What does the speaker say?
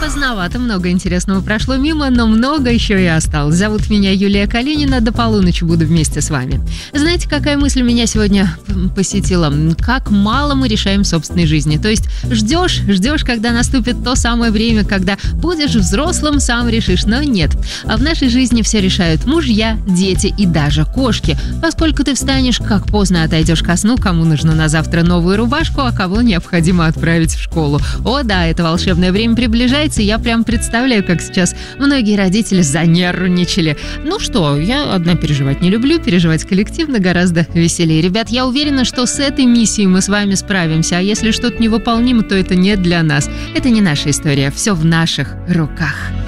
Поздновато, много интересного прошло мимо, но много еще и осталось. Зовут меня Юлия Калинина, до полуночи буду вместе с вами. Знаете, какая мысль меня сегодня посетила? Как мало мы решаем в собственной жизни. То есть ждешь, когда наступит то самое время, когда будешь взрослым, сам решишь, но нет. А в нашей жизни все решают мужья, дети и даже кошки. Поскольку ты встанешь, как поздно отойдешь ко сну, кому нужно на завтра новую рубашку, а кого необходимо отправить в школу. О да, это волшебное время приближается. Я прям представляю, как сейчас многие родители занервничали. Ну что, я одна переживать не люблю, переживать коллективно гораздо веселее. Ребят, я уверена, что с этой миссией мы с вами справимся, а если что-то невыполнимо, то это не для нас. Это не наша история, все в наших руках.